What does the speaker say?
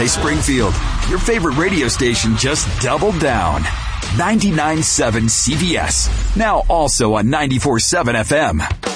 Hey, Springfield, your favorite radio station just doubled down. 99.7 CVS. Now also on 94.7 FM.